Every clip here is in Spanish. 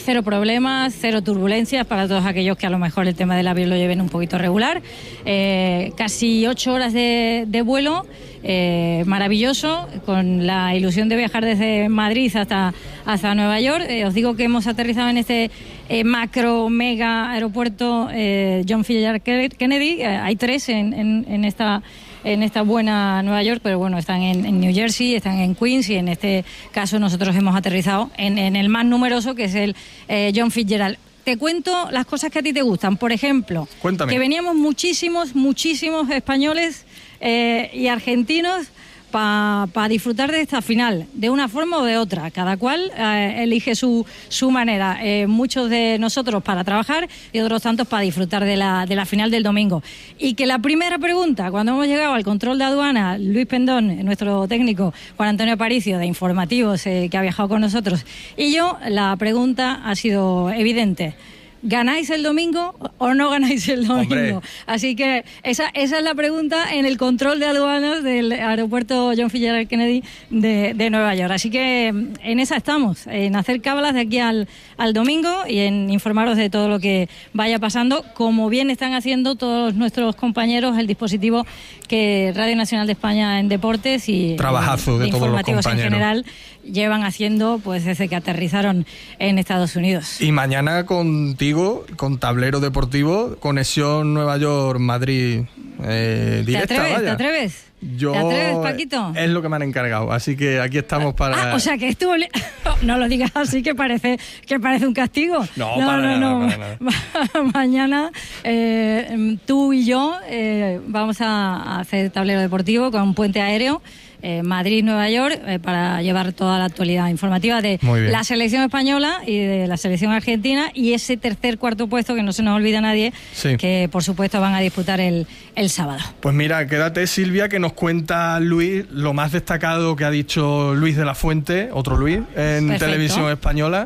cero problemas, cero turbulencias para todos aquellos que a lo mejor el tema del avión lo lleven un poquito regular. Casi 8 horas de vuelo, maravilloso, con la ilusión de viajar desde Madrid hasta Nueva York. Os digo que hemos aterrizado en este mega aeropuerto John F. Kennedy. Hay 3 en esta buena Nueva York, pero bueno, están en New Jersey, están en Queens, y en este caso nosotros hemos aterrizado en el más numeroso, que es el John Fitzgerald. Te cuento las cosas que a ti te gustan. Por ejemplo, cuéntame, que veníamos muchísimos españoles y argentinos para disfrutar de esta final, de una forma o de otra. Cada cual elige su manera. Muchos de nosotros para trabajar y otros tantos para disfrutar de la final del domingo. Y que la primera pregunta, cuando hemos llegado al control de aduana, Luis Pendón, nuestro técnico, Juan Antonio Aparicio, de Informativos, que ha viajado con nosotros, y yo, la pregunta ha sido evidente: ¿ganáis el domingo o no ganáis el domingo? Hombre. Así que esa es la pregunta en el control de aduanas del aeropuerto John F. Kennedy de Nueva York. Así que en esa estamos, en hacer cábalas de aquí al domingo y en informaros de todo lo que vaya pasando, como bien están haciendo todos nuestros compañeros, el dispositivo que Radio Nacional de España en Deportes y trabajazo de todos los Informativos compañeros en general llevan haciendo pues desde que aterrizaron en Estados Unidos. Y mañana contigo, con Tablero Deportivo, conexión Nueva York-Madrid directa. ¿Te atreves? Yo, ¿Te atreves, Paquito? Es lo que me han encargado, así que aquí estamos para... o sea que estuvo... No lo digas así, que parece un castigo. No. Para nada. Mañana tú y yo vamos a hacer Tablero Deportivo con un puente aéreo Madrid-Nueva York para llevar toda la actualidad informativa de la selección española y de la selección argentina, y ese cuarto puesto que no se nos olvida a nadie, que por supuesto van a disputar el sábado. Pues mira, quédate, Silvia, que nos cuenta Luis lo más destacado que ha dicho Luis de la Fuente, otro Luis, en Televisión Española,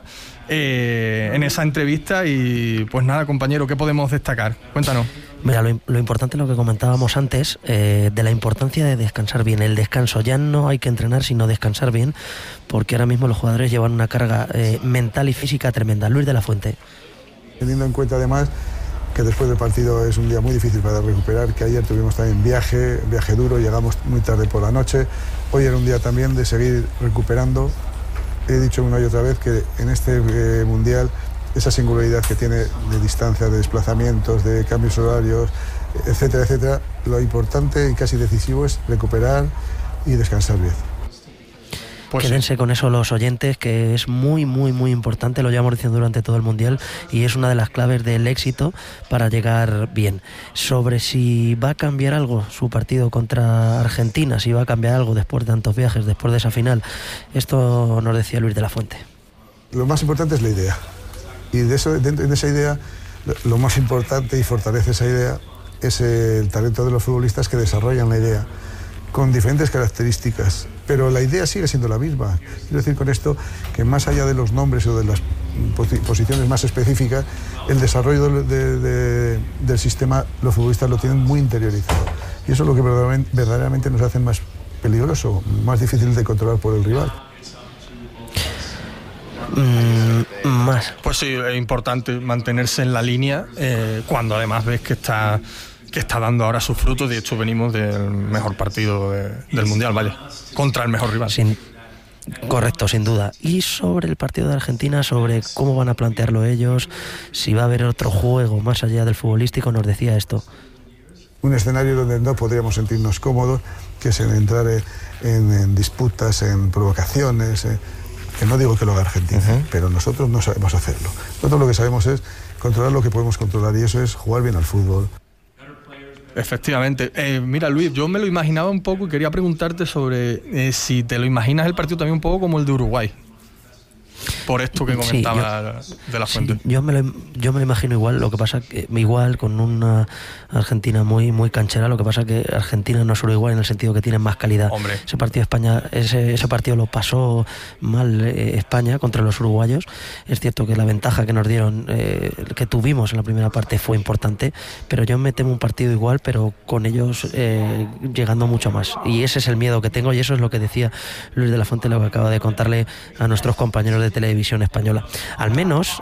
en esa entrevista. Y pues nada, compañero, ¿qué podemos destacar? Cuéntanos. Mira, lo importante es lo que comentábamos antes, de la importancia de descansar bien. El descanso, ya no hay que entrenar sino descansar bien, porque ahora mismo los jugadores llevan una carga mental y física tremenda. Luis de la Fuente. Teniendo en cuenta además que después del partido es un día muy difícil para recuperar, que ayer tuvimos también viaje duro, llegamos muy tarde por la noche, hoy era un día también de seguir recuperando. He dicho una y otra vez que en este Mundial, esa singularidad que tiene de distancia, de desplazamientos, de cambios horarios, etcétera, etcétera, lo importante y casi decisivo es recuperar y descansar bien. Pues quédense con eso los oyentes, que es muy, muy, muy importante, lo llevamos diciendo durante todo el Mundial, y es una de las claves del éxito para llegar bien. Sobre si va a cambiar algo su partido contra Argentina, si va a cambiar algo después de tantos viajes, después de esa final, esto nos decía Luis de la Fuente. Lo más importante es la idea. Y de esa idea, lo más importante y fortalece esa idea es el talento de los futbolistas que desarrollan la idea, con diferentes características, pero la idea sigue siendo la misma. Quiero decir con esto que más allá de los nombres o de las posiciones más específicas, el desarrollo del sistema, los futbolistas lo tienen muy interiorizado. Y eso es lo que verdaderamente nos hace más peligroso, más difícil de controlar por el rival. Más. Pues sí, es importante mantenerse en la línea cuando además ves que está dando ahora sus frutos. De hecho, venimos del mejor partido del Mundial, vaya, contra el mejor rival. Correcto, sin duda. Y sobre el partido de Argentina, sobre cómo van a plantearlo ellos, si va a haber otro juego más allá del futbolístico, nos decía esto. Un escenario donde no podríamos sentirnos cómodos, que es en entrar en disputas, en provocaciones, que no digo que lo haga Argentina, pero nosotros no sabemos hacerlo. Nosotros lo que sabemos es controlar lo que podemos controlar, y eso es jugar bien al fútbol. Efectivamente. Mira, Luis, yo me lo imaginaba un poco y quería preguntarte sobre si te lo imaginas el partido también un poco como el de Uruguay, por esto que comentaba de la Fuente. Yo me lo imagino igual, lo que pasa que igual con una Argentina muy muy canchera, lo que pasa que Argentina no es Uruguay en el sentido que tiene más calidad. Hombre. Ese partido España, ese partido lo pasó mal España contra los uruguayos. Es cierto que la ventaja que nos dieron, que tuvimos en la primera parte, fue importante, pero yo me temo un partido igual, pero con ellos llegando mucho más. Y ese es el miedo que tengo, y eso es lo que decía Luis de la Fuente, lo que acaba de contarle a nuestros compañeros de Televisión Española. Al menos